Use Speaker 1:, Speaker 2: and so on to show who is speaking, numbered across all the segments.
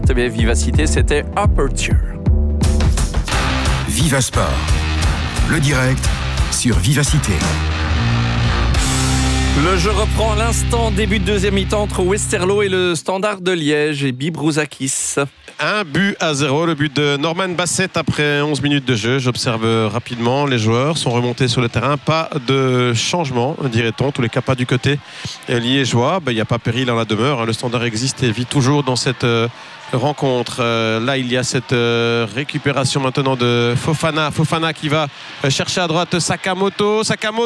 Speaker 1: RTBF Vivacité, c'était Aperture.
Speaker 2: Viva Sport, le direct sur Vivacité.
Speaker 1: Le jeu reprend à l'instant, début de deuxième mi-temps entre Westerlo et le Standard de Liège et Bibrouzakis.
Speaker 3: 1-0, le but de Norman Bassett après 11 minutes de jeu. J'observe rapidement, les joueurs sont remontés sur le terrain. Pas de changement, dirait-on, tous les cas pas du côté liégeois. Il n'y a pas péril en la demeure. Le Standard existe et vit toujours dans cette rencontre. Là, il y a cette récupération maintenant de Fofana. Fofana qui va chercher à droite Sakamoto.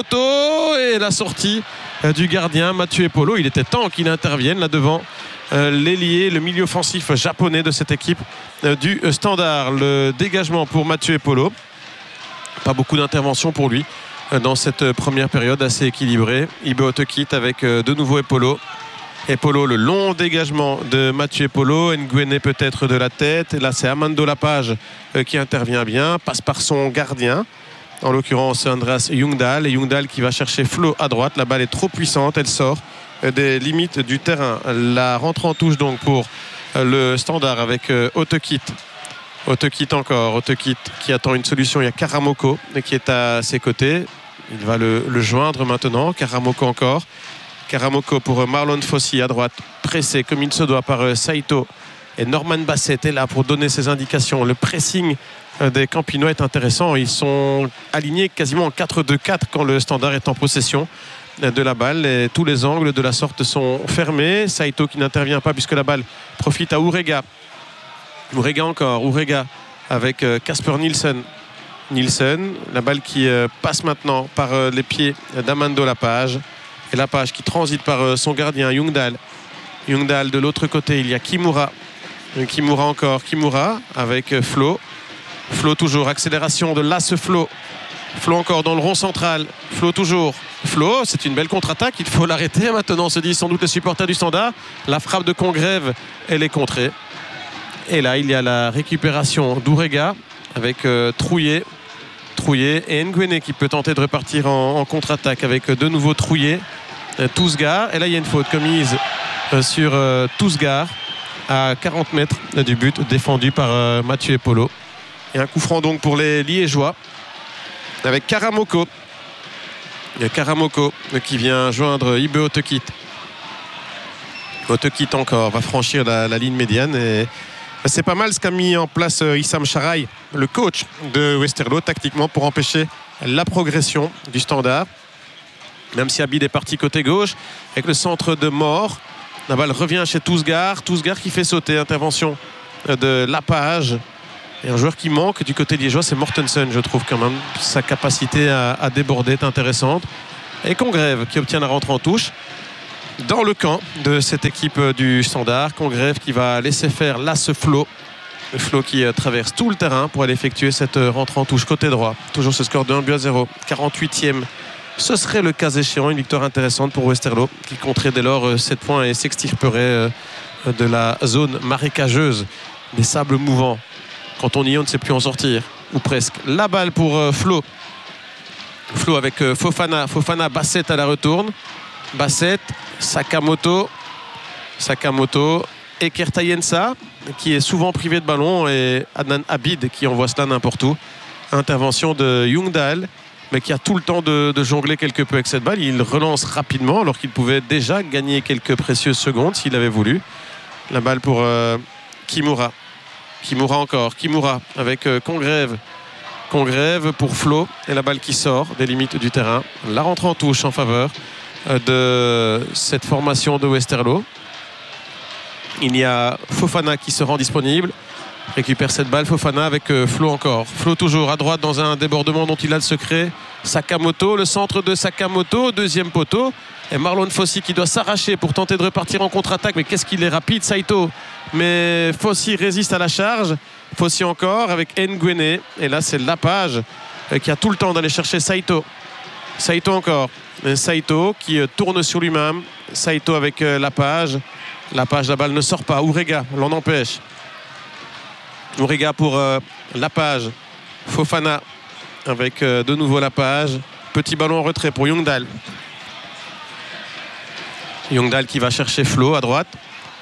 Speaker 3: Et la sortie du gardien Mathieu Epolo. Il était temps qu'il intervienne là devant l'ailier, le milieu offensif japonais de cette équipe du Standard. Le dégagement pour Mathieu Epolo. Pas beaucoup d'intervention pour lui dans cette première période, assez équilibrée. Ibe Otekit avec de nouveau Epolo. Epolo, le long dégagement de Mathieu Epolo. Nguene peut-être de la tête. Là, c'est Amando Lapage qui intervient bien. Passe par son gardien. En l'occurrence, Andreas Ljungdahl. Et Ljungdahl qui va chercher Flo à droite. La balle est trop puissante. Elle sort des limites du terrain. La rentre en touche donc pour le Standard avec Otekit. Otekit encore. Otekit qui attend une solution. Il y a Karamoko qui est à ses côtés. Il va le joindre maintenant. Karamoko encore. Karamoko pour Marlon Fossi à droite, pressé comme il se doit par Saito. Et Norman Bassett est là pour donner ses indications. Le pressing des Campinois est intéressant. Ils sont alignés quasiment en 4-2-4 quand le Standard est en possession de la balle. Et tous les angles de la sorte sont fermés. Saito qui n'intervient pas puisque la balle profite à Urega. Urega encore. Urega avec Casper Nielsen. Nielsen, la balle qui passe maintenant par les pieds d'Amando Lapage. Et Lapage qui transite par son gardien Ljungdahl. Ljungdahl de l'autre côté, il y a Kimura. Kimura encore. Kimura avec Flo. Flo toujours. Accélération de Lasse Flo. Flo encore dans le rond central. Flo toujours. Flo, c'est une belle contre-attaque. Il faut l'arrêter maintenant, se disent sans doute les supporters du Standard. La frappe de Congrève, elle est contrée. Et là, il y a la récupération d'Urega avec Trouillet et Nguene qui peut tenter de repartir en contre-attaque avec de nouveau Trouillet, Tousgar. Et là, il y a une faute commise sur Tousgar à 40 mètres du but, défendu par Mathieu Epolo. Et un coup franc donc pour les Liégeois avec Karamoko. Il y a Karamoko qui vient joindre Ibe Otekit. Otekit encore va franchir la ligne médiane et c'est pas mal ce qu'a mis en place Issam Charaï, le coach de Westerlo, tactiquement pour empêcher la progression du Standard. Même si Abid est parti côté gauche, avec le centre de Mort. La balle revient chez Tousgar. Tousgar qui fait sauter. Intervention de Lapage. Et un joueur qui manque du côté liégeois, c'est Mortensen, je trouve quand même. Sa capacité à déborder est intéressante. Et Congrève qui obtient la rentrée en touche. Dans le camp de cette équipe du Standard, Congrève qui va laisser faire Lasse Flo. Le Flo qui traverse tout le terrain pour aller effectuer cette rentrée en touche côté droit. Toujours ce score de 1-0. 48e. Ce serait le cas échéant une victoire intéressante pour Westerlo qui compterait dès lors 7 points et s'extirperait de la zone marécageuse des sables mouvants. Quand on y est, on ne sait plus en sortir. Ou presque. La balle pour Flo. Flo avec Fofana. Fofana, Bassett à la retourne. Bassett, Sakamoto et Kertayensa qui est souvent privé de ballon et Adnan Abid qui envoie cela n'importe où. Intervention de Ljungdahl mais qui a tout le temps de jongler quelque peu avec cette balle. Il relance rapidement alors qu'il pouvait déjà gagner quelques précieuses secondes s'il avait voulu. La balle pour Kimura. Kimura encore. Kimura avec Congrève. Congrève pour Flo et la balle qui sort des limites du terrain. La rentrée en touche en faveur de cette formation de Westerlo. Il y a Fofana qui se rend disponible, récupère cette balle. Fofana avec Flo encore. Flo toujours à droite dans un débordement dont il a le secret. Sakamoto, le centre de Sakamoto, deuxième poteau. Et Marlon Fossi qui doit s'arracher pour tenter de repartir en contre-attaque. Mais qu'est-ce qu'il est rapide, Saito. Mais Fossi résiste à la charge. Fossi encore avec Nguene. Et là, c'est Lapage qui a tout le temps d'aller chercher Saito. Saito encore. Saito qui tourne sur lui-même. Saito avec Lapage. Lapage, la balle ne sort pas. Urega l'en empêche. Urega pour Lapage. Fofana avec de nouveau Lapage. Petit ballon en retrait pour Ljungdahl. Ljungdahl qui va chercher Flo à droite.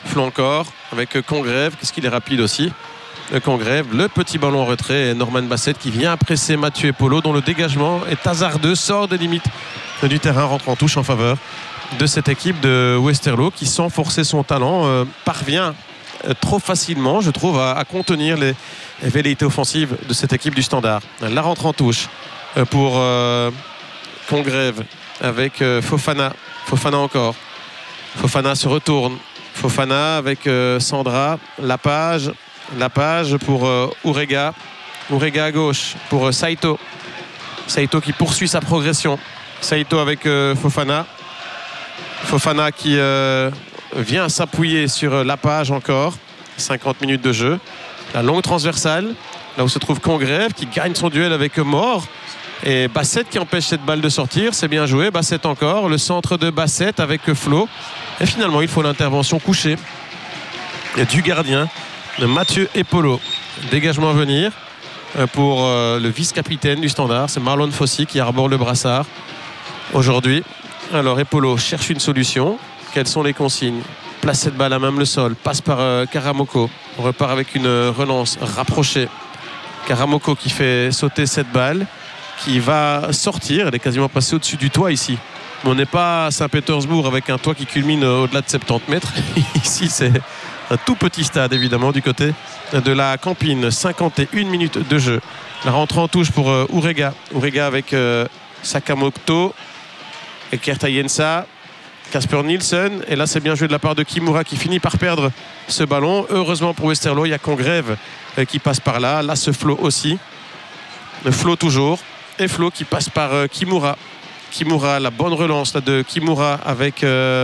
Speaker 3: Flo encore, avec Congrève. Qu'est-ce qu'il est rapide aussi. Congrève, le petit ballon en retrait. Et Norman Bassett qui vient presser Mathieu Epolo, dont le dégagement est hasardeux, sort des limites du terrain, rentre en touche en faveur de cette équipe de Westerlo qui, sans forcer son talent, parvient trop facilement, je trouve, à contenir les velléités offensives de cette équipe du Standard. La rentre en touche pour Congrève avec Fofana. Fofana encore. Fofana se retourne. Fofana avec Sandra. Lapage pour Urega. Urega à gauche pour Saito. Saito qui poursuit sa progression. Saito avec Fofana. Fofana qui vient s'appuyer sur Lapage encore. 50 minutes de jeu. La longue transversale. Là où se trouve Congrève qui gagne son duel avec Mort. Et Bassett qui empêche cette balle de sortir. C'est bien joué. Bassett encore. Le centre de Bassett avec Flo. Et finalement, il faut l'intervention couchée du gardien de Mathieu Epolo. Dégagement à venir pour le vice-capitaine du Standard. C'est Marlon Fossy qui arbore le brassard aujourd'hui. Alors Epolo cherche une solution. Quelles sont les consignes? Place cette balle à même le sol. Passe par Karamoko. On repart avec une relance rapprochée. Karamoko qui fait sauter cette balle, qui va sortir. Elle est quasiment passée au-dessus du toit ici. Mais on n'est pas à Saint-Pétersbourg avec un toit qui culmine au-delà de 70 mètres. Ici, c'est un tout petit stade, évidemment, du côté de la Campine. 51 minutes de jeu. La rentrée en touche pour Urega. Urega avec Sakamoto et Kertayensa. Kasper Nielsen. Et là, c'est bien joué de la part de Kimura qui finit par perdre ce ballon. Heureusement pour Westerlo, il y a Congrève qui passe par là. Là, ce Flo aussi. Le Flo toujours. Et Flo qui passe par Kimura. Kimura, la bonne relance là, de Kimura avec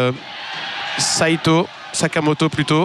Speaker 3: Saito. Sakamoto plutôt.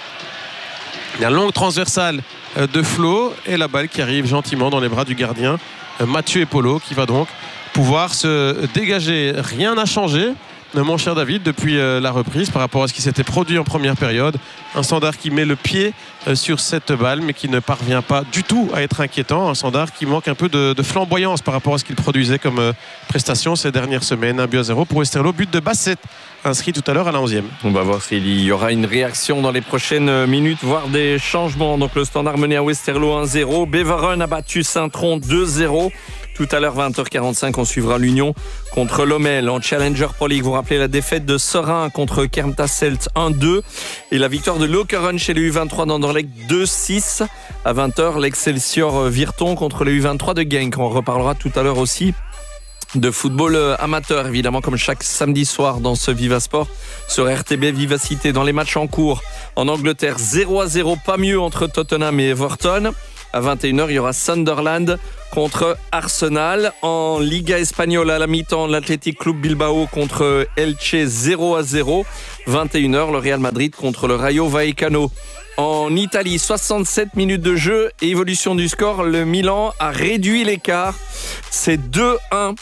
Speaker 3: La longue transversale de Flo. Et la balle qui arrive gentiment dans les bras du gardien Mathieu Epolo qui va donc pouvoir se dégager. Rien n'a changé, mon cher David, depuis la reprise par rapport à ce qui s'était produit en première période. Un Standard qui met le pied sur cette balle mais qui ne parvient pas du tout à être inquiétant. Un Standard qui manque un peu de flamboyance par rapport à ce qu'il produisait comme prestation ces dernières semaines. 1-0 pour Westerlo, but de Bassett inscrit tout à l'heure à la 11e.
Speaker 1: On va voir s'il y aura une réaction dans les prochaines minutes, voire des changements. Donc le Standard mené à Westerlo 1-0. Beveren a battu Saint-Tron 2-0. Tout à l'heure, 20h45, on suivra l'Union contre Lommel en Challenger Pro League. Vous rappelez la défaite de Serein contre Kermtasselt 1-2 et la victoire de Lokeren chez les U23 d'Anderlecht 2-6. À 20h, l'Excelsior Virton contre les U23 de Genk. On reparlera tout à l'heure aussi de football amateur, évidemment, comme chaque samedi soir dans ce Viva Sport sur RTB Vivacité. Dans les matchs en cours, en Angleterre, 0-0, pas mieux entre Tottenham et Everton. À 21h, il y aura Sunderland contre Arsenal. En Liga Espagnole, à la mi-temps, l'Athletic Club Bilbao contre Elche 0-0. 21h, le Real Madrid contre le Rayo Vallecano. En Italie, 67 minutes de jeu et évolution du score. Le Milan a réduit l'écart. C'est 2-1.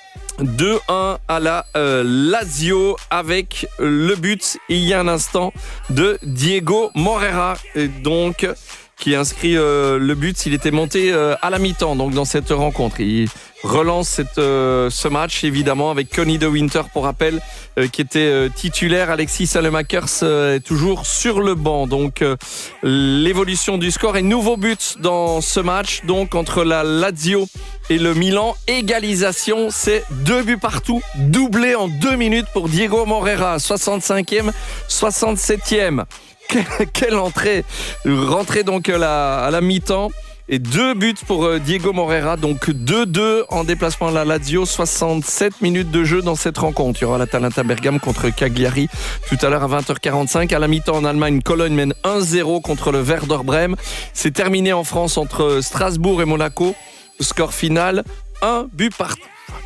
Speaker 1: 2-1 à la Lazio avec le but, il y a un instant, de Diego Moreira. Et donc, qui inscrit le but s'il était monté à la mi-temps, donc dans cette rencontre. Il relance ce match, évidemment, avec Connie de Winter, pour rappel, qui était titulaire. Alexis Salemakers est toujours sur le banc. Donc, l'évolution du score et nouveau but dans ce match, donc entre la Lazio et le Milan. Égalisation, c'est 2 buts partout, doublé en 2 minutes pour Diego Moreira, 65e, 67e. Quelle entrée donc à la mi-temps et 2 buts pour Diego Moreira, donc 2-2 en déplacement à la Lazio. 67 minutes de jeu dans cette rencontre. Il y aura l'Atalanta Bergame contre Cagliari tout à l'heure à 20h45. À la mi-temps en Allemagne, Cologne mène 1-0 contre le Werder Brême. C'est terminé en France entre Strasbourg et Monaco. Score final, 1 but partout.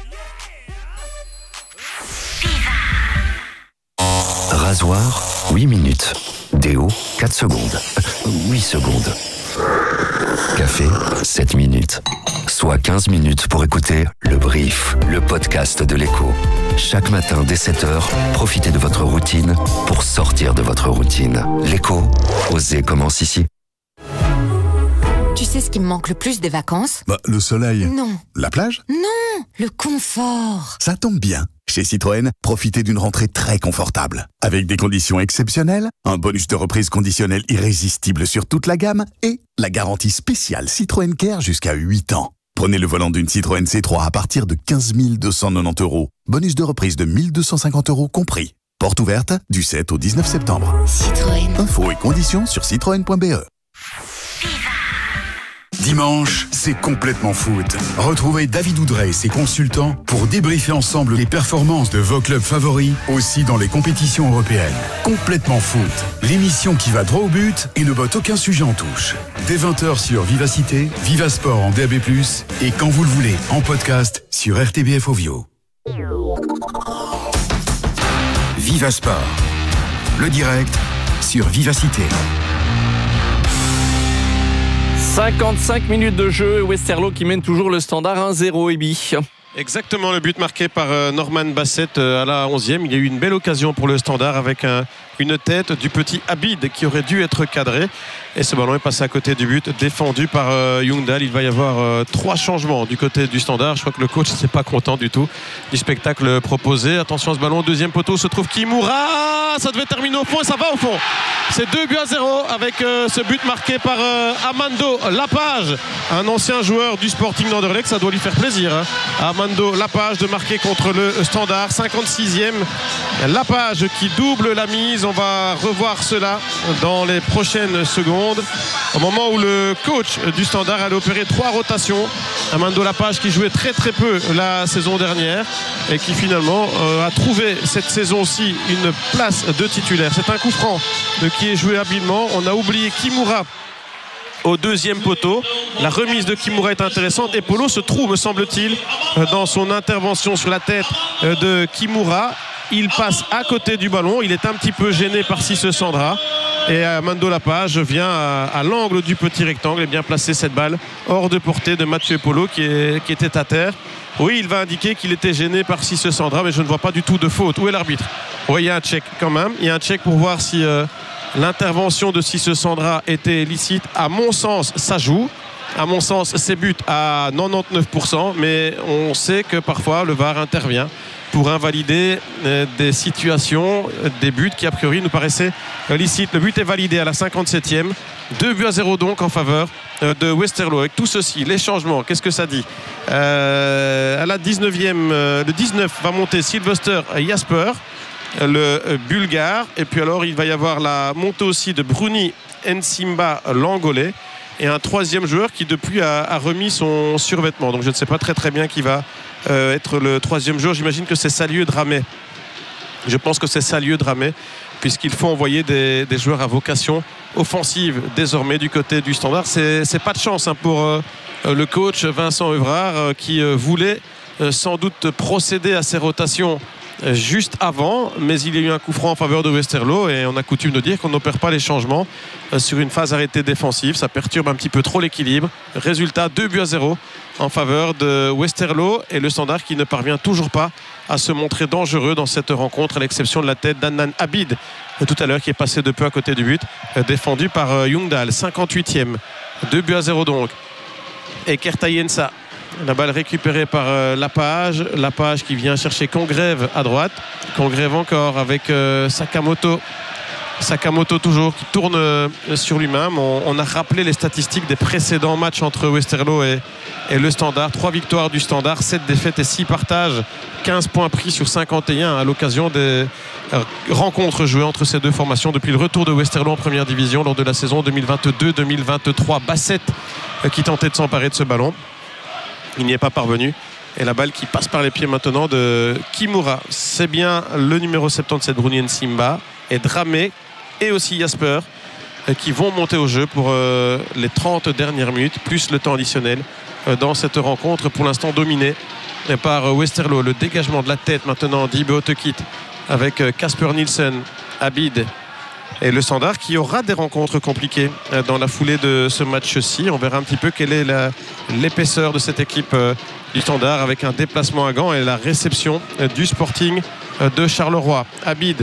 Speaker 4: Rasoir, 8 minutes. Déo, 4 secondes. 8 secondes. Café, 7 minutes. Soit 15 minutes pour écouter Le Brief, le podcast de l'Écho. Chaque matin dès 7h, profitez de votre routine pour sortir de votre routine. L'Écho, osez commence ici.
Speaker 5: Tu sais ce qui me manque le plus des vacances ?
Speaker 6: Le soleil.
Speaker 5: Non.
Speaker 6: La plage ?
Speaker 5: Non, le confort.
Speaker 6: Ça tombe bien. Chez Citroën, profitez d'une rentrée très confortable. Avec des conditions exceptionnelles, un bonus de reprise conditionnel irrésistible sur toute la gamme et la garantie spéciale Citroën Care jusqu'à 8 ans. Prenez le volant d'une Citroën C3 à partir de 15 290 €. Bonus de reprise de 1 250 € compris. Porte ouverte du 7 au 19 septembre.
Speaker 5: Citroën.
Speaker 6: Infos et conditions sur citroën.be.
Speaker 2: Dimanche, c'est complètement foot. Retrouvez David Oudrey et ses consultants pour débriefer ensemble les performances de vos clubs favoris, aussi dans les compétitions européennes. Complètement foot, l'émission qui va droit au but et ne botte aucun sujet en touche. Dès 20h sur Vivacité, Vivasport en DAB+, et quand vous le voulez, en podcast sur RTBF Ovio.
Speaker 6: Vivasport, le direct sur Vivacité.
Speaker 1: 55 minutes de jeu, Westerlo qui mène toujours le Standard 1-0, Ebi.
Speaker 3: Exactement, le but marqué par Norman Bassett à la 11e. Il y a eu une belle occasion pour le Standard avec une tête du petit Abid qui aurait dû être cadré. Et ce ballon est passé à côté du but, défendu par Youngdahl. Il va y avoir 3 changements du côté du Standard. Je crois que le coach n'est pas content du tout du spectacle proposé. Attention à ce ballon, deuxième poteau se trouve Kimura. Ça devait terminer au fond et ça va au fond. C'est 2-0 avec ce but marqué par Amando Lapage, un ancien joueur du Sporting d'Anderlecht. Ça doit lui faire plaisir, hein. Amando Lapage de marquer contre le Standard. 56e, Lapage qui double la mise. On va revoir cela dans les prochaines secondes. Au moment où le coach du Standard allait opérer 3 rotations. Amando Lapage qui jouait très peu la saison dernière et qui finalement a trouvé cette saison-ci une place de titulaire. C'est un coup franc qui est joué habilement. On a oublié Kimura au deuxième poteau. La remise de Kimura est intéressante et Polo se trouve, me semble-t-il, dans son intervention sur la tête de Kimura. Il passe à côté du ballon. Il est un petit peu gêné par Cisse Sandra. Et Amando Lapage vient à l'angle du petit rectangle et bien placer cette balle hors de portée de Mathieu Polo qui était à terre. Oui, il va indiquer qu'il était gêné par Cisse Sandra, mais je ne vois pas du tout de faute. Où est l'arbitre? Oui, il y a un check quand même. Il y a un check pour voir si l'intervention de Cisse Sandra était licite. À mon sens, ça joue. À mon sens, c'est but à 99%, mais on sait que parfois le VAR intervient pour invalider des situations, des buts qui a priori nous paraissaient licites. Le but est validé à la 57e. 2-0 donc en faveur de Westerlo. Avec tout ceci, les changements, qu'est-ce que ça dit? À la 19e, le 19 va monter Sylvester Jasper, le Bulgare. Et puis alors il va y avoir la montée aussi de Bruni Nsimba, l'Angolais. Et un troisième joueur qui depuis a remis son survêtement. Donc je ne sais pas très bien qui va être le troisième joueur. J'imagine que c'est Salieu Dramé. Je pense que c'est Salieu Dramé, puisqu'il faut envoyer des joueurs à vocation offensive désormais du côté du Standard. C'est pas de chance pour le coach Vincent Evrard qui voulait sans doute procéder à ces rotations juste avant, mais il y a eu un coup franc en faveur de Westerlo et on a coutume de dire qu'on n'opère pas les changements sur une phase arrêtée défensive. Ça perturbe un petit peu trop l'équilibre. Résultat 2-0 en faveur de Westerlo et le Standard qui ne parvient toujours pas à se montrer dangereux dans cette rencontre, à l'exception de la tête d'Annan Abid tout à l'heure qui est passé de peu à côté du but, défendu par Youngdahl. 58e, 2-0 donc. Et Kertayensa. La balle récupérée par Lapage qui vient chercher Congrève à droite. Congrève encore avec Sakamoto. Sakamoto toujours qui tourne sur lui-même. On a rappelé les statistiques des précédents matchs entre Westerlo et le Standard. 3 victoires du Standard, 7 défaites et 6 partages. 15 points pris sur 51 à l'occasion des rencontres jouées entre ces deux formations depuis le retour de Westerlo en première division lors de la saison 2022-2023. Bassett qui tentait de s'emparer de ce ballon. Il n'y est pas parvenu. Et la balle qui passe par les pieds maintenant de Kimura. C'est bien le numéro 77 Bruni Nsimba et Dramé et aussi Jasper qui vont monter au jeu pour les 30 dernières minutes, plus le temps additionnel dans cette rencontre pour l'instant dominée par Westerlo. Le dégagement de la tête maintenant d'Ibe Otekit avec Casper Nielsen, Abid et le Standard qui aura des rencontres compliquées dans la foulée de ce match-ci. On verra un petit peu quelle est l'épaisseur de cette équipe du Standard avec un déplacement à Gand et la réception du Sporting de Charleroi. Abid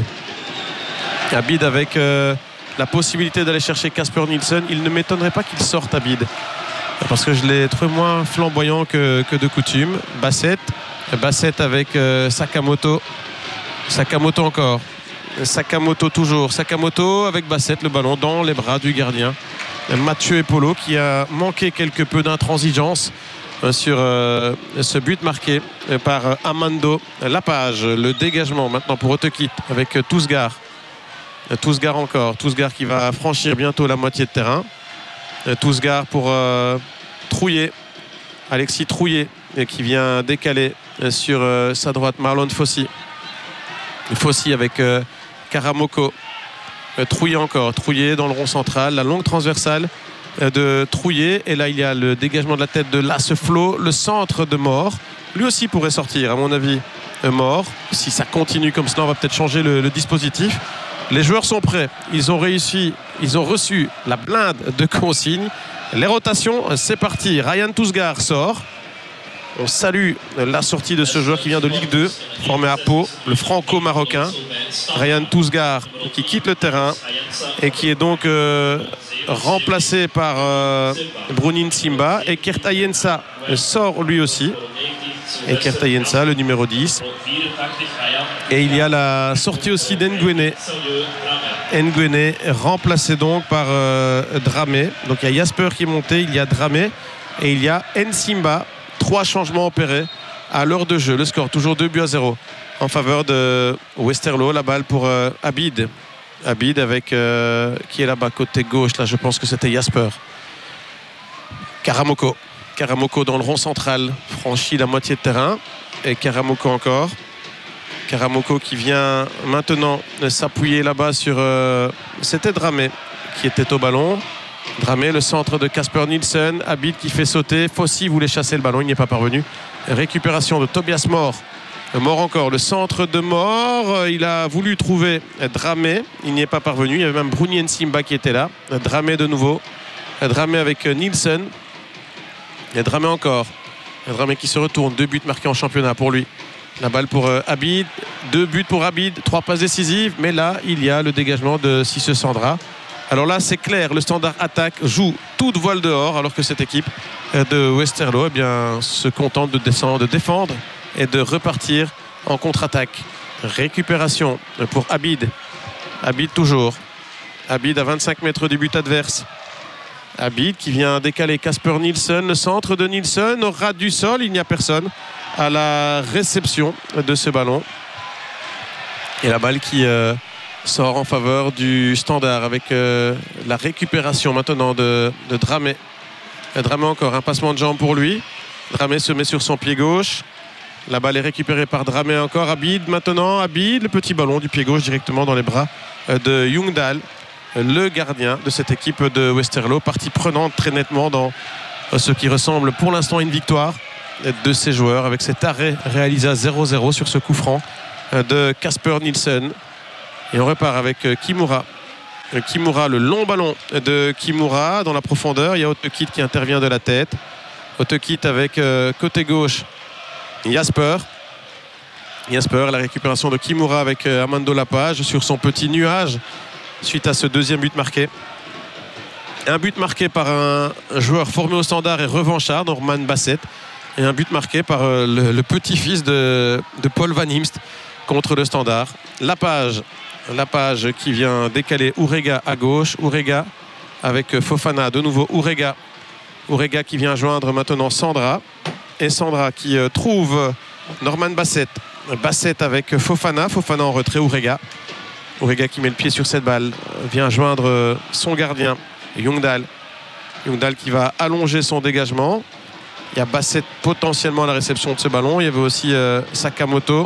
Speaker 3: avec la possibilité d'aller chercher Casper Nielsen. Il ne m'étonnerait pas qu'il sorte Abid parce que je l'ai trouvé moins flamboyant que de coutume. Bassett Bassett avec Sakamoto. Sakamoto encore. Sakamoto toujours. Sakamoto avec Bassett, le ballon dans les bras du gardien. Mathieu Epolo qui a manqué quelque peu d'intransigeance sur ce but marqué par Amando Lapage. Le dégagement maintenant pour Otekit avec Tousgar. Tousgar encore. Tousgar qui va franchir bientôt la moitié de terrain. Tousgar pour Trouillet. Alexis Trouillet qui vient décaler sur sa droite. Marlon Fossi. Fossi avec Karamoko. Trouillet encore. Trouillet dans le rond central. La longue transversale de Trouillet. Et là, il y a le dégagement de la tête de Lasseflo. Le centre de Mort. Lui aussi pourrait sortir, à mon avis, Mort. Si ça continue comme cela, on va peut-être changer le dispositif. Les joueurs sont prêts. Ils ont reçu la blinde de consignes. Les rotations, c'est parti. Ryan Tousgar sort. On salue la sortie de ce joueur qui vient de Ligue 2, formé à Pau, le franco-marocain. Ryan Tousgar qui quitte le terrain et qui est donc remplacé par Brunin Simba. Et Kertayensa sort lui aussi. Et Kertayensa, le numéro 10. Et il y a la sortie aussi d'Nguene. Nguene remplacé donc par Dramé. Donc il y a Jasper qui est monté, il y a Dramé et il y a Nsimba. 3 changements opérés à l'heure de jeu. Le score toujours 2-0 en faveur de Westerlo. La balle pour Abid. Abid avec qui est là-bas côté gauche. Là je pense que c'était Jasper. Karamoko. Karamoko dans le rond central. Franchit la moitié de terrain. Et Karamoko encore. Karamoko qui vient maintenant s'appuyer là-bas sur... c'était Dramé qui était au ballon. Dramé, le centre de Casper Nielsen. Abid qui fait sauter. Fossi voulait chasser le ballon, il n'y est pas parvenu. Récupération de Tobias Mort. Mort encore, le centre de Mort. Il a voulu trouver Dramé, il n'y est pas parvenu. Il y avait même Bruni Nsimba qui était là. Dramé de nouveau. Dramé avec Nielsen. Et Dramé encore. Dramé qui se retourne. 2 buts marqués en championnat pour lui. La balle pour Abid. 2 buts pour Abid. 3 passes décisives. Mais là, il y a le dégagement de Cisse Sandra. Alors là, c'est clair, le Standard attaque, joue toute voile dehors, alors que cette équipe de Westerlo se contente de défendre et de repartir en contre-attaque. Récupération pour Abid. Abid toujours. Abid à 25 mètres du but adverse. Abid qui vient décaler Casper Nielsen. Le centre de Nielsen au ras du sol. Il n'y a personne à la réception de ce ballon. Et la balle qui... sort en faveur du Standard avec la récupération maintenant de Dramé. Dramé encore, un passement de jambe pour lui. Dramé se met sur son pied gauche. La balle est récupérée par Dramé encore. Abid maintenant, Abid, le petit ballon du pied gauche directement dans les bras de Jungdahl, le gardien de cette équipe de Westerlo. Partie prenante très nettement dans ce qui ressemble pour l'instant à une victoire de ses joueurs avec cet arrêt réalisé à 0-0 sur ce coup franc de Casper Nielsen. Et on repart avec Kimura. Kimura, le long ballon de Kimura dans la profondeur. Il y a Otekit qui intervient de la tête. Otekit avec côté gauche Jasper. Jasper, la récupération de Kimura avec Amando Lapage sur son petit nuage suite à ce 2e but marqué. Un but marqué par un joueur formé au Standard et revanchard, Norman Bassett. Et un but marqué par le petit-fils de Paul Van Imst contre le Standard. Lapage qui vient décaler Urega à gauche. Urega avec Fofana. De nouveau Urega. Urega qui vient joindre maintenant Sandra. Et Sandra qui trouve Norman Bassett. Bassett avec Fofana. Fofana en retrait. Urega. Urega qui met le pied sur cette balle. Vient joindre son gardien, Jungdahl. Jungdahl qui va allonger son dégagement. Il y a Bassett potentiellement à la réception de ce ballon. Il y avait aussi Sakamoto.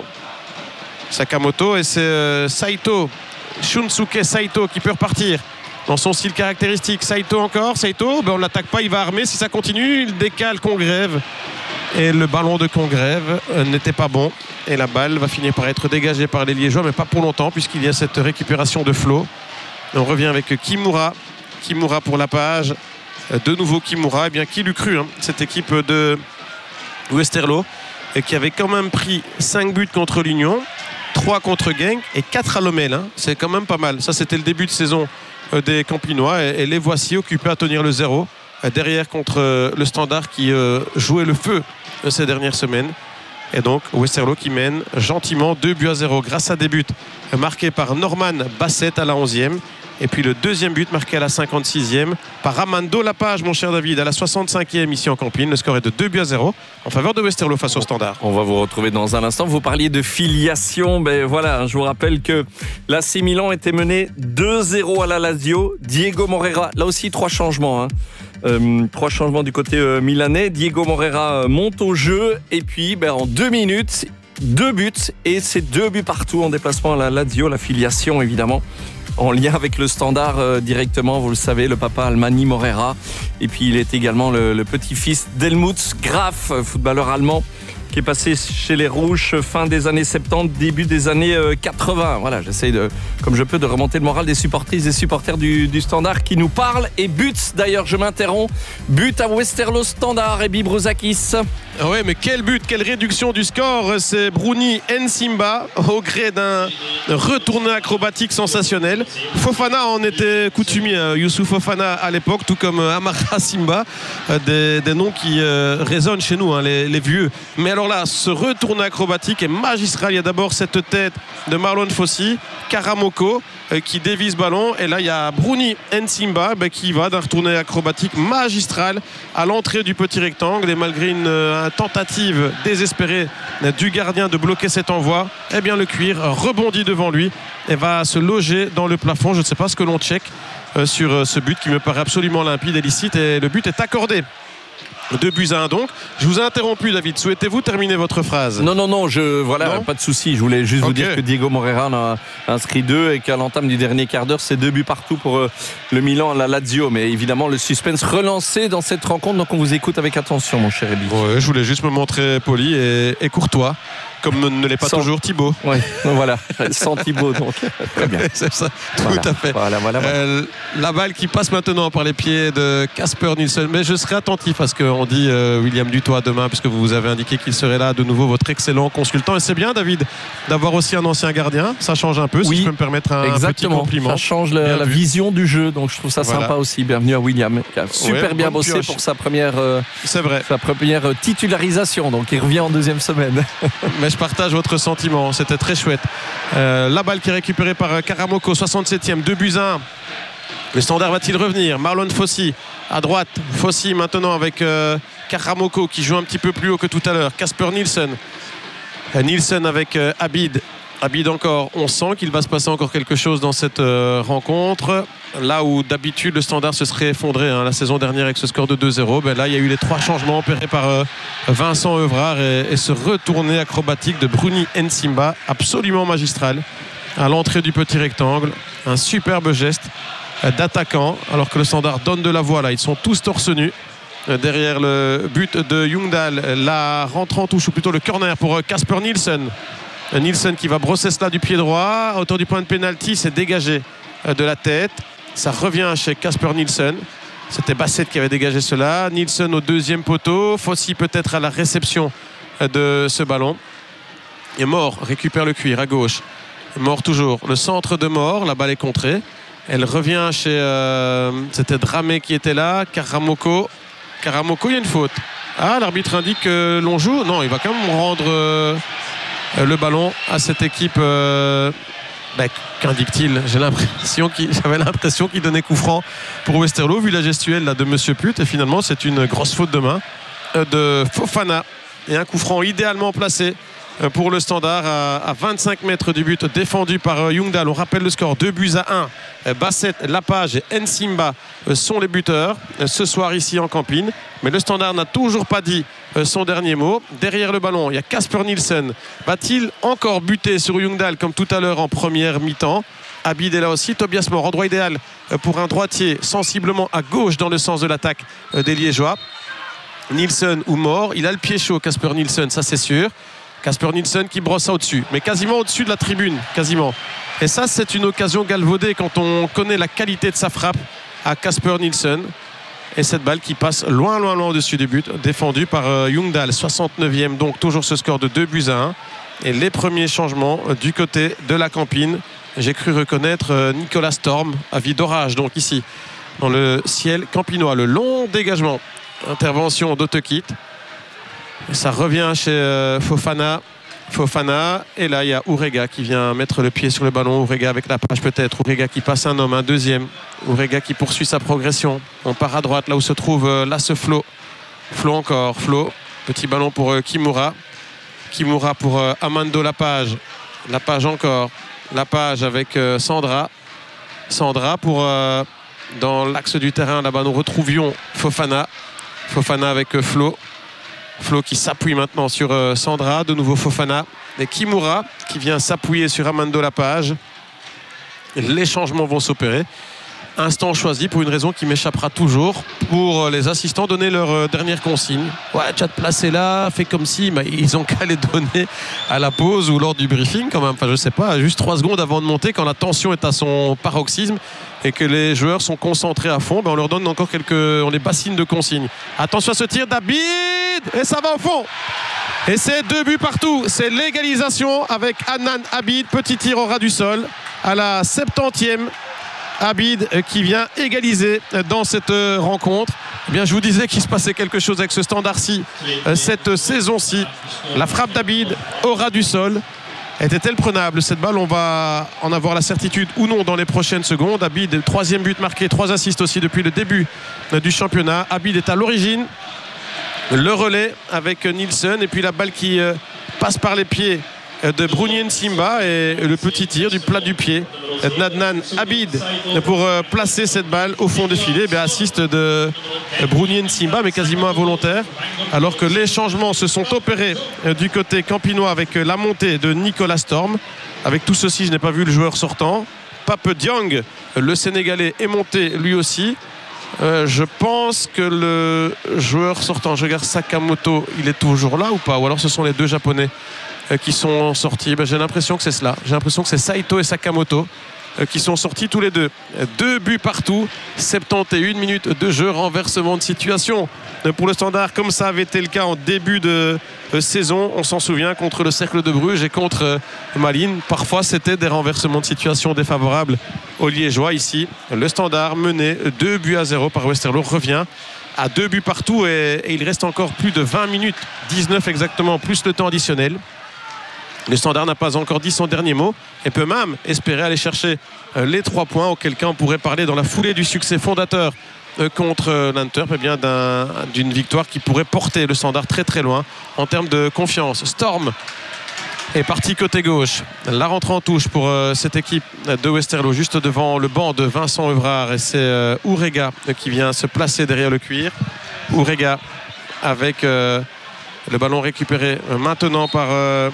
Speaker 3: Et c'est Saito, Shunsuke Saito qui peut repartir dans son style caractéristique. Saito encore, Saito, on ne l'attaque pas, il va armer. Si ça continue, il décale Congrève. Et le ballon de Congrève n'était pas bon. Et la balle va finir par être dégagée par les Liégeois, mais pas pour longtemps, puisqu'il y a cette récupération de Flo. Et on revient avec Kimura. Kimura pour Lapage. De nouveau Kimura. Eh bien, qui l'eût cru, hein, cette équipe de Westerlo, qui avait quand même pris 5 buts contre l'Union. 3 contre Genk et 4 à Lommel. Hein. C'est quand même pas mal. Ça, c'était le début de saison des Campinois. Et les voici occupés à tenir le 0. Derrière contre le Standard qui jouait le feu ces dernières semaines. Et donc Westerlo qui mène gentiment 2-0 grâce à des buts marqués par Norman Bassett à la 11e. Et puis le deuxième but marqué à la 56e par Amando Lapage, mon cher David, à la 65e ici en Campine. Le score est de 2-0 en faveur de Westerlo face au Standard.
Speaker 1: On va vous retrouver dans un instant. Vous parliez de filiation. Ben voilà, je vous rappelle que l'AC Milan était mené 2-0 à la Lazio. Diego Moreira, là aussi 3 changements. 3 changements du côté milanais. Diego Moreira monte au jeu. Et puis en 2 minutes, 2 buts. Et c'est 2 buts partout en déplacement à la Lazio. La filiation évidemment en lien avec le Standard directement, vous le savez, le papa Almani Moreira. Et puis il est également le petit-fils d'Helmut Graf, footballeur allemand, qui est passé chez les Rouges fin des années 70, début des années 80. Voilà, j'essaye comme je peux de remonter le moral des supportrices et supporters du Standard qui nous parlent. Et but, d'ailleurs, je m'interromps, but à Westerlo Standard et Bibruzakis.
Speaker 3: Oui, mais quel but, quelle réduction du score. C'est Bruni Nsimba au gré d'un retourné acrobatique sensationnel. Fofana en était coutumier, Youssouf Fofana à l'époque, tout comme Amara Simba, des noms qui résonnent chez nous, les vieux. Mais alors là, ce retourné acrobatique est magistral. Il y a d'abord cette tête de Marlon Fossi, Karamoko qui dévie ce ballon, et là il y a Bruni Nsimba qui va d'un retourné acrobatique magistral à l'entrée du petit rectangle, et malgré une tentative désespérée du gardien de bloquer cet envoi, eh bien le cuir rebondit devant lui et va se loger dans le plafond. Je ne sais pas ce que l'on check sur ce but qui me paraît absolument limpide et licite, et le but est accordé. 2-1 donc. Je vous ai interrompu, David. Souhaitez-vous terminer votre phrase?
Speaker 1: Non, pas de souci. Je voulais juste vous dire que Diego Moreira en a inscrit 2 et qu'à l'entame du dernier quart d'heure, c'est 2 buts partout pour le Milan à la Lazio. Mais évidemment, le suspense relancé dans cette rencontre. Donc on vous écoute avec attention, mon cher Ebi.
Speaker 3: Ouais, je voulais juste me montrer poli et courtois, comme ne l'est pas toujours Thibaut.
Speaker 1: Oui, voilà, sans Thibaut, donc très bien.
Speaker 3: C'est ça, tout à fait.
Speaker 1: Voilà.
Speaker 3: La balle qui passe maintenant par les pieds de Casper Nilsson, mais je serai attentif à ce qu'on dit William Dutoit demain, puisque vous avez indiqué qu'il serait là de nouveau, votre excellent consultant. Et c'est bien, David, d'avoir aussi un ancien gardien, ça change un peu, si je peux me permettre un petit compliment.
Speaker 1: Ça change la vision du jeu, donc je trouve ça sympa aussi. Bienvenue à William, qui a super bien bossé pioche pour sa première titularisation, donc il revient en 2e semaine.
Speaker 3: Mais je partage votre sentiment, c'était très chouette. La balle qui est récupérée par Karamoko, 67e, 2-1. Le Standard va-t-il revenir? Marlon Fossi à droite, Fossi maintenant avec Karamoko qui joue un petit peu plus haut que tout à l'heure. Casper Nilsson, Nilsson avec Abid encore. On sent qu'il va se passer encore quelque chose dans cette rencontre. Là où d'habitude le Standard se serait effondré la saison dernière avec ce score de 2-0, là il y a eu les 3 changements opérés par Vincent Evrard et ce retourné acrobatique de Bruni Nsimba absolument magistral à l'entrée du petit rectangle. Un superbe geste d'attaquant, alors que le Standard donne de la voix. Là ils sont tous torse nu derrière le but de Ljungdahl. La rentre en touche, ou plutôt le corner pour Casper Nilsson. Nilsson qui va brosser cela du pied droit autour du point de pénalty, c'est dégagé de la tête. Ça revient chez Casper Nilsson. C'était Bassett qui avait dégagé cela. Nilsson au 2e poteau. Fossi peut-être à la réception de ce ballon. Et Mort récupère le cuir à gauche. Mort toujours. Le centre de Mort. La balle est contrée. Elle revient chez... c'était Dramé qui était là. Karamoko, il y a une faute. Ah, l'arbitre indique que l'on joue. Non, il va quand même rendre le ballon à cette équipe... qu'indique-t-il? J'avais l'impression qu'il donnait coup franc pour Westerlo, vu la gestuelle là, de Monsieur Put, et finalement c'est une grosse faute de main de Fofana et un coup franc idéalement placé pour le Standard à 25 mètres du but, défendu par Ljungdahl. On rappelle le score, 2-1. Bassett, Lapage et Nsimba sont les buteurs ce soir ici en Campine, mais le Standard n'a toujours pas dit son dernier mot. Derrière le ballon, il y a Casper Nilsson. Va-t-il encore buter sur Ljungdahl comme tout à l'heure en première mi-temps? Abid est là aussi. Tobias Mort, endroit idéal pour un droitier sensiblement à gauche dans le sens de l'attaque des Liégeois. Nilsson ou Mort, il a le pied chaud, Casper Nilsson, ça c'est sûr. Casper Nilsson qui brosse ça au-dessus, mais quasiment au-dessus de la tribune, quasiment. Et ça, c'est une occasion galvaudée quand on connaît la qualité de sa frappe à Casper Nilsson. Et cette balle qui passe loin au-dessus du but, défendue par Ljungdahl. 69e, donc toujours ce score de 2-1. Et les premiers changements du côté de la Campine. J'ai cru reconnaître Nicolas Storm, avis d'orage, donc ici, dans le ciel campinois. Le long dégagement, intervention d'Autekit. Et ça revient chez Fofana. Et là il y a Ourega qui vient mettre le pied sur le ballon. Ourega avec la page peut-être. Ourega qui passe un homme, un deuxième. Ourega qui poursuit sa progression. On part à droite là où se trouve Lasse Flo. Flo encore. Flo. Petit ballon pour Kimura. Kimura pour Amando Lapage. Lapage encore. Lapage avec Sandra. Sandra pour dans l'axe du terrain. Là-bas nous retrouvions Fofana. Fofana avec Flo. Flo qui s'appuie maintenant sur Sandra, de nouveau Fofana et Kimura qui vient s'appuyer sur Amando Lapage. Les changements vont s'opérer. Instant choisi pour une raison qui m'échappera toujours, pour les assistants donner leur dernière consigne. Ouais, tu as te placé là, fais comme si, mais ils ont qu'à les donner à la pause ou lors du briefing quand même. Enfin, je sais pas, juste 3 secondes avant de monter, quand la tension est à son paroxysme et que les joueurs sont concentrés à fond, ben on leur donne encore on les bassine de consignes. Attention à ce tir d'Abid et ça va au fond. Et c'est 2 buts partout. C'est l'égalisation avec Adnan Abid. Petit tir au ras du sol à la 70e. Abid qui vient égaliser dans cette rencontre. Eh bien, je vous disais qu'il se passait quelque chose avec ce Standard-ci cette saison-ci. La frappe d'Abid au ras du sol. Était-elle prenable cette balle? On va en avoir la certitude ou non dans les prochaines secondes. Abid, 3e but marqué, 3 assists aussi depuis le début du championnat. Abid est à l'origine. Le relais avec Nielsen et puis la balle qui passe par les pieds de Brunien Simba et le petit tir du plat du pied d'Adnan Abid pour placer cette balle au fond du filet. Assist de Brunien Simba mais quasiment involontaire, alors que les changements se sont opérés du côté campinois avec la montée de Nicolas Storm. Avec tout ceci, je n'ai pas vu le joueur sortant. Pape Diong, le Sénégalais, est monté lui aussi. Je pense que le joueur sortant, je regarde Sakamoto, il est toujours là ou pas? Ou alors ce sont les 2 Japonais qui sont sortis. J'ai l'impression que c'est cela. J'ai l'impression que c'est Saito et Sakamoto qui sont sortis tous les 2. 2 buts partout, 71 minutes de jeu, renversement de situation pour le Standard, comme ça avait été le cas en début de saison. On s'en souvient, contre le Cercle de Bruges et contre Malines. Parfois, c'était des renversements de situation défavorables aux Liégeois. Ici, le Standard mené 2-0 par Westerlo revient à 2 buts partout et il reste encore plus de 20 minutes, 19 exactement, plus le temps additionnel. Le Standard n'a pas encore dit son dernier mot et peut même espérer aller chercher les 3 points, auquel cas on pourrait parler dans la foulée du succès fondateur contre l'Antwerp, d'une victoire qui pourrait porter le Standard très très loin en termes de confiance. Storm est parti côté gauche. La rentrée en touche pour cette équipe de Westerlo, juste devant le banc de Vincent Evrard, et c'est Ourega qui vient se placer derrière le cuir. Ourega avec le ballon récupéré maintenant par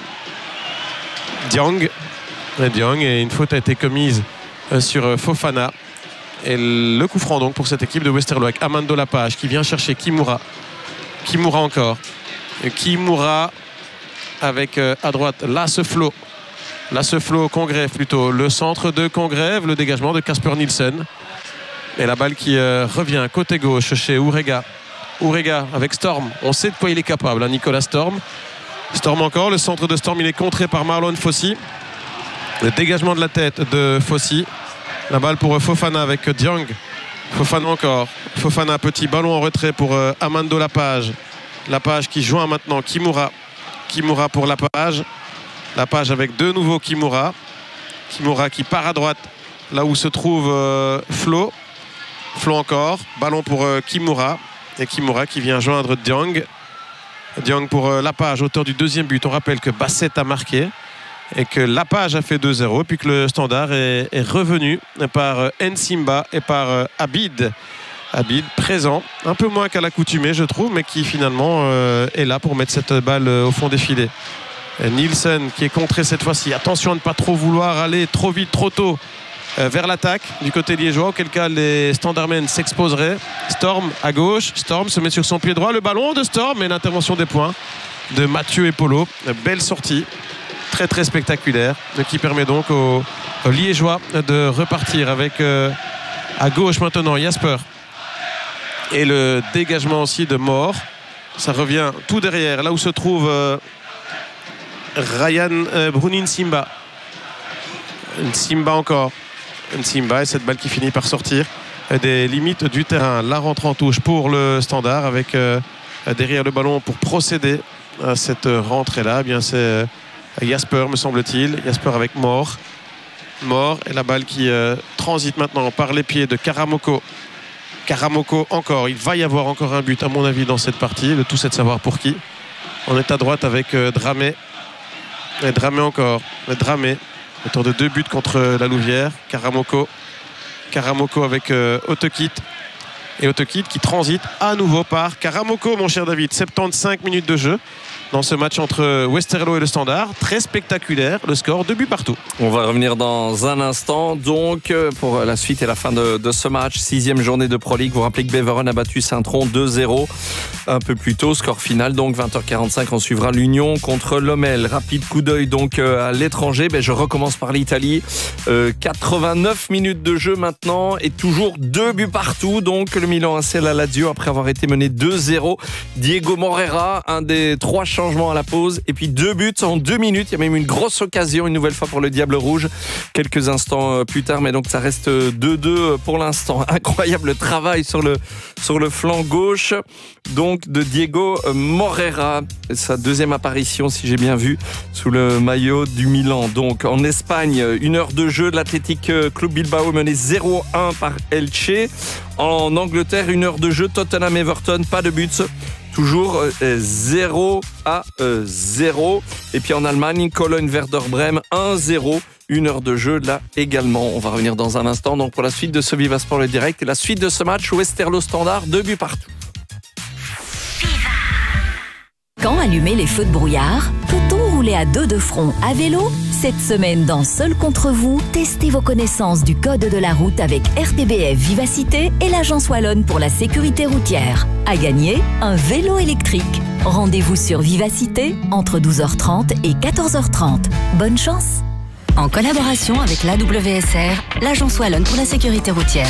Speaker 3: Diong. Et une faute a été commise sur Fofana. Et le coup franc donc pour cette équipe de Westerlo avec Amando Lapage qui vient chercher Kimura. Kimura encore. Kimura avec à droite Lasse Flo. Lasse Flo, Congrève plutôt. Le centre de Congrève, le dégagement de Casper Nielsen. Et la balle qui revient côté gauche chez Ourega. Ourega avec Storm. On sait de quoi il est capable, hein, Nicolas Storm. Storm encore, le centre de Storm, il est contré par Marlon Fossi. Le dégagement de la tête de Fossi. La balle pour Fofana avec Diong. Fofana encore. Fofana, petit ballon en retrait pour Amando Lapage. Lapage qui joint maintenant Kimura. Kimura pour Lapage. Lapage avec de nouveau Kimura. Kimura qui part à droite, là où se trouve Flo. Flo encore. Ballon pour Kimura. Et Kimura qui vient joindre Diong. Diong pour Lapage, auteur du 2e but. On rappelle que Bassett a marqué et que Lapage a fait 2-0, puis que le Standard est revenu par Nsimba et par Abid. Abid présent, un peu moins qu'à l'accoutumée je trouve, mais qui finalement est là pour mettre cette balle au fond des filets. Nielsen qui est contré cette fois-ci. Attention à ne pas trop vouloir aller trop vite, trop tôt vers l'attaque du côté liégeois, auquel cas les Standardmen s'exposeraient. Storm à gauche, Storm se met sur son pied droit, le ballon de Storm et l'intervention des points de Mathieu Epolo. Belle sortie, très très spectaculaire, qui permet donc aux Liégeois de repartir avec à gauche maintenant Jasper et le dégagement aussi de Mort. Ça revient tout derrière, là où se trouve Ryan Brunin Simba. Simba encore. Simba et cette balle qui finit par sortir des limites du terrain. La rentre en touche pour le Standard avec derrière le ballon pour procéder à cette rentrée-là, eh bien c'est Jasper, me semble-t-il. Jasper avec Mort. Et la balle qui transite maintenant par les pieds de Karamoko. Karamoko encore. Il va y avoir encore un but, à mon avis, dans cette partie. Le tout, c'est de savoir pour qui. On est à droite avec Dramé. Et Dramé encore. Dramé. Autour de 2 buts contre la Louvière. Karamoko avec Otokit. Et Otokit qui transite à nouveau par Karamoko, mon cher David. 75 minutes de jeu dans ce match entre Westerlo et le Standard. Très spectaculaire, le score 2 buts partout.
Speaker 1: On va revenir dans un instant donc pour la suite et la fin de ce match. 6e journée de Pro League. Vous rappelez que Beveren a battu Saint-Tron 2-0 un peu plus tôt. Score final donc 20h45. On suivra l'Union contre Lommel. Rapide coup d'œil donc à l'étranger. Je recommence par l'Italie. 89 minutes de jeu maintenant et toujours 2 buts partout. Donc le Milan AC la Lazio après avoir été mené 2-0. Diego Morera, un des 3 changements à la pause et puis 2 buts en 2 minutes. Il y a même une grosse occasion une nouvelle fois pour le Diable Rouge quelques instants plus tard, mais donc ça reste 2-2 pour l'instant. Incroyable travail sur le flanc gauche donc de Diego Morera, sa 2e apparition si j'ai bien vu sous le maillot du Milan. Donc en Espagne, 1 heure de jeu de l'Athletic Club Bilbao mené 0-1 par Elche. En Angleterre, 1 heure de jeu Tottenham Everton, pas de buts. Toujours 0-0. Et puis en Allemagne, Cologne Werder Bremen 1-0. 1 heure de jeu là également. On va revenir dans un instant donc pour la suite de ce Viva Sport le direct et la suite de ce match Westerlo Standard, 2 buts partout.
Speaker 7: Quand allumer les feux de brouillard? Peut-on rouler à 2 de front à vélo? Cette semaine dans Seul contre vous, testez vos connaissances du code de la route avec RTBF Vivacité et l'Agence Wallonne pour la sécurité routière. À gagner, un vélo électrique. Rendez-vous sur Vivacité entre 12h30 et 14h30. Bonne chance!
Speaker 8: En collaboration avec l'AWSR, l'Agence Wallonne pour la sécurité routière.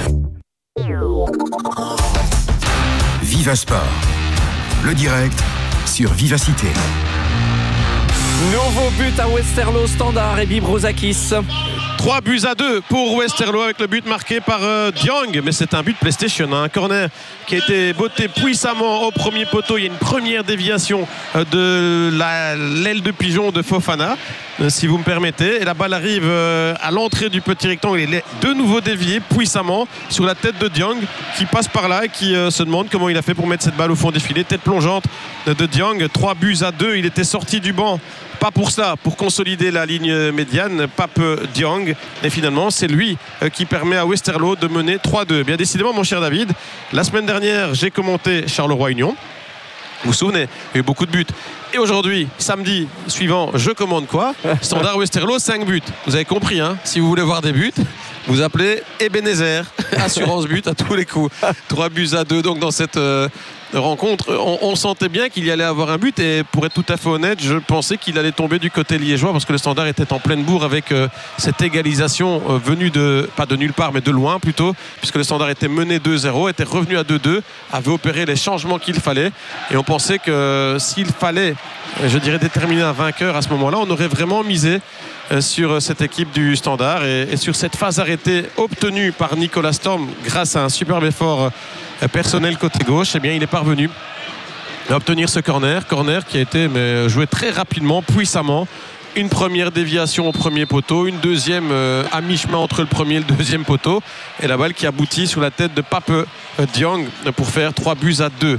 Speaker 2: Viva Sport, le direct sur Vivacité.
Speaker 1: Nouveau but à Westerlo Standard et Bibrozakis.
Speaker 3: 3 buts à 2 pour Westerlo avec le but marqué par Diang, mais c'est un but PlayStation, un corner qui a été botté puissamment au premier poteau. Il y a une première déviation de l'aile de pigeon de Fofana, si vous me permettez, et la balle arrive à l'entrée du petit rectangle. Il est de nouveau dévié puissamment sur la tête de Diang qui passe par là et qui se demande comment il a fait pour mettre cette balle au fond des filets. Tête plongeante de Diang, 3 buts à 2. Il était sorti du banc, pas pour ça, pour consolider la ligne médiane, Pape Diang. Et finalement, c'est lui qui permet à Westerlo de mener 3-2. Bien décidément, mon cher David, la semaine dernière, j'ai commenté Charleroi-Union. Vous vous souvenez, il y a eu beaucoup de buts. Et aujourd'hui, samedi suivant, je commande quoi? Standard Westerlo, 5 buts. Vous avez compris, hein? Si vous voulez voir des buts, vous appelez Ebenezer. Assurance but à tous les coups. 3 buts à 2 donc dans cette rencontre. On sentait bien qu'il y allait avoir un but et pour être tout à fait honnête, je pensais qu'il allait tomber du côté liégeois parce que le Standard était en pleine bourre avec cette égalisation venue pas de nulle part mais de loin plutôt, puisque le Standard était mené 2-0, était revenu à 2-2, avait opéré les changements qu'il fallait et on pensait que s'il fallait, je dirais, déterminer un vainqueur à ce moment-là, on aurait vraiment misé sur cette équipe du Standard et sur cette phase arrêtée obtenue par Nicolas Storm grâce à un superbe effort personnel côté gauche. Eh bien, il est parvenu à obtenir ce corner qui a été joué très rapidement, puissamment. Une première déviation au premier poteau, une deuxième à mi-chemin entre le premier et le deuxième poteau, et la balle qui aboutit sur la tête de Pape Diang pour faire 3 buts à 2.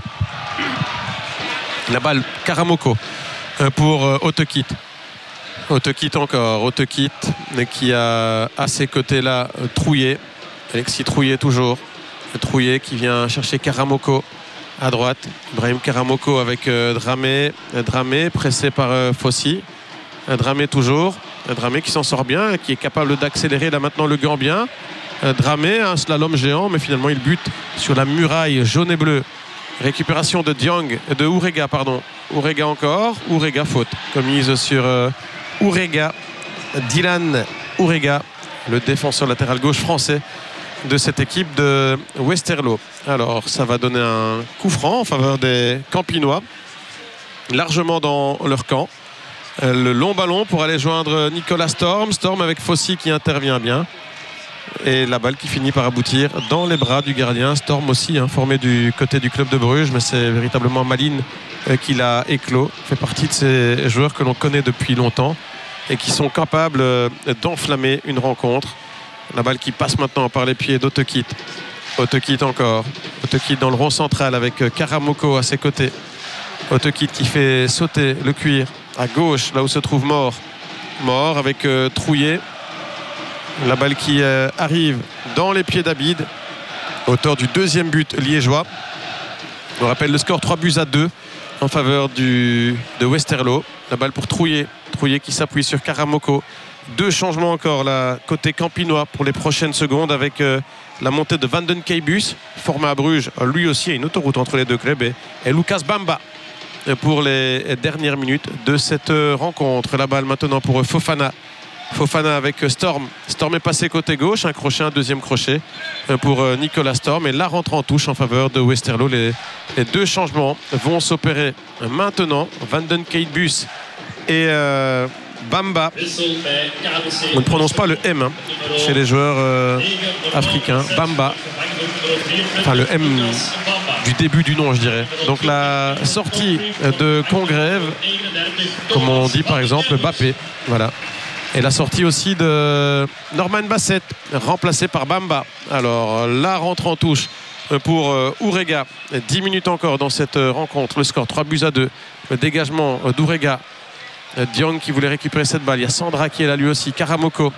Speaker 3: La balle Karamoko pour Otokit. Otokit encore, Otokit qui a à ses côtés là Trouillet, Alexis Trouillet toujours. Trouillet qui vient chercher Karamoko à droite. Ibrahim Karamoko avec Dramé pressé par Fossi. Dramé toujours. Dramé qui s'en sort bien, qui est capable d'accélérer là maintenant le Gambien. Dramé, un slalom géant, mais finalement il bute sur la muraille jaune et bleue. Récupération de Ourega, pardon. Ourega encore. Ourega faute. Commise sur Ourega. Dylan Ourega, le défenseur latéral gauche français de cette équipe de Westerlo. Alors ça va donner un coup franc en faveur des Campinois, largement dans leur camp. Le long ballon pour aller joindre Nicolas Storm avec Fossi qui intervient bien. Et la balle qui finit par aboutir dans les bras du gardien. Storm aussi, formé du côté du club de Bruges, mais c'est véritablement Malines qui l'a éclos. Fait partie de ces joueurs que l'on connaît depuis longtemps et qui sont capables d'enflammer une rencontre. La balle qui passe maintenant par les pieds d'Autekit. Autekit encore. Autekit dans le rond central avec Karamoko à ses côtés. Autekit qui fait sauter le cuir à gauche, là où se trouve Mort. Mort avec Trouillet. La balle qui arrive dans les pieds d'Abid, auteur du deuxième but liégeois. On rappelle le score 3-2 en faveur de Westerlo. La balle pour Trouillet. Trouillet qui s'appuie sur Karamoko. 2 changements encore là, côté campinois pour les prochaines secondes avec la montée de Vanden Keibus, formé à Bruges. Lui aussi, il y a une autoroute entre les deux clubs. Et Lucas Bamba pour les dernières minutes de cette rencontre. La balle maintenant pour Fofana. Fofana avec Storm. Storm est passé côté gauche, un crochet, un deuxième crochet pour Nicolas Storm. Et la rentre en touche en faveur de Westerlo. Les 2 changements vont s'opérer maintenant. Vanden Keibus et Bamba. On ne prononce pas le M chez les joueurs africains. Bamba. Enfin le M du début du nom, je dirais. Donc la sortie de Congrève, comme on dit par exemple Bappé. Voilà. Et la sortie aussi de Norman Bassett, remplacé par Bamba. Alors la rentre en touche pour Ourega. 10 minutes encore dans cette rencontre. Le score 3-2. Le dégagement d'Ourega. Diong qui voulait récupérer cette balle. Il y a Sandra qui est là lui aussi. Karamoko.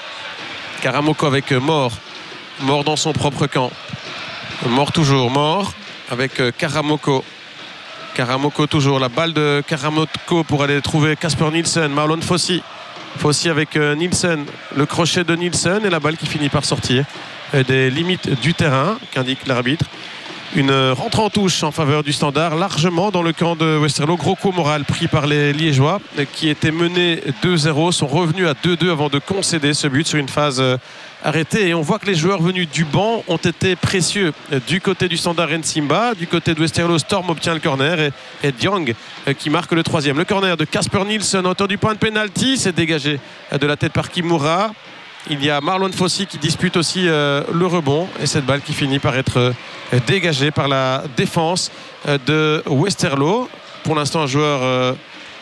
Speaker 3: Karamoko avec Mort. Mort dans son propre camp. Mort toujours. Mort avec Karamoko. Karamoko toujours. La balle de Karamoko pour aller trouver Casper Nielsen. Marlon Fossey. Fossey avec Nielsen. Le crochet de Nielsen et la balle qui finit par sortir des limites du terrain qu'indique l'arbitre. Une rentre en touche en faveur du Standard, largement dans le camp de Westerlo. Gros coup moral pris par les Liégeois qui étaient menés 2-0, sont revenus à 2-2 avant de concéder ce but sur une phase arrêtée. Et on voit que les joueurs venus du banc ont été précieux. Du côté du Standard, Nsimba, du côté de Westerlo, Storm obtient le corner et Diong qui marque le 3e. Le corner de Casper Nielsen, auteur du point de pénalty, c'est dégagé de la tête par Kimura. Il y a Marlon Fossey qui dispute aussi le rebond et cette balle qui finit par être dégagée par la défense de Westerlo. Pour l'instant, un joueur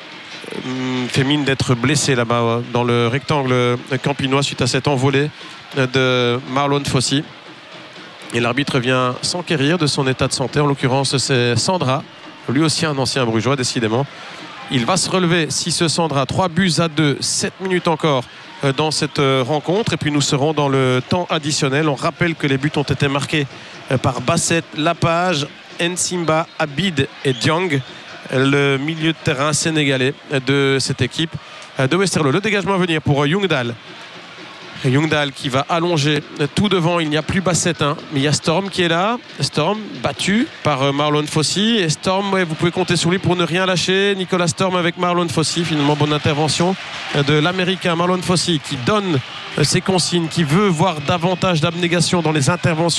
Speaker 3: fait mine d'être blessé là-bas dans le rectangle campinois suite à cette envolée de Marlon Fossey. Et l'arbitre vient s'enquérir de son état de santé. En l'occurrence, c'est Sandra, lui aussi un ancien brugeois décidément. Il va se relever si ce Sandra. 3-2, 7 minutes encore dans cette rencontre et puis nous serons dans le temps additionnel. On rappelle que les buts ont été marqués par Bassett, Lapage, Nsimba, Abid et Diong, le milieu de terrain sénégalais de cette équipe de Westerlo. Le dégagement à venir pour Youngdal. Youngdal qui va allonger tout devant. Il n'y a plus Bassett, mais il y a Storm qui est là. Storm battu par Marlon Fossey. Et Storm, vous pouvez compter sur lui pour ne rien lâcher. Nicolas Storm avec Marlon Fossey. Finalement, bonne intervention de l'Américain Marlon Fossey qui donne ses consignes, qui veut voir davantage d'abnégation dans les interventions